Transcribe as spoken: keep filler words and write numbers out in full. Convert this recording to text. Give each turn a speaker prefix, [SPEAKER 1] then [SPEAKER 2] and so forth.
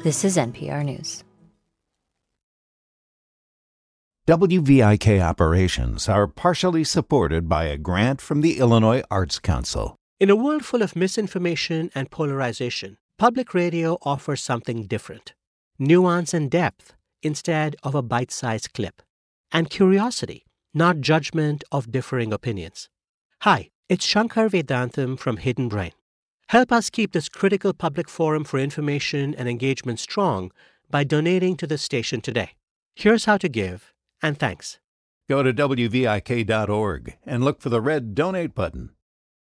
[SPEAKER 1] This is N P R News.
[SPEAKER 2] W V I K operations are partially supported by a grant from the Illinois Arts Council.
[SPEAKER 3] In a world full of misinformation and polarization, public radio offers something different. Nuance and depth instead of a bite-sized clip. And curiosity, not judgment of differing opinions. Hi, it's Shankar Vedantam from Hidden Brain. Help us keep this critical public forum for information and engagement strong by donating to the station today. Here's how to give, and thanks.
[SPEAKER 2] Go to W V I K dot org and look for the red Donate button.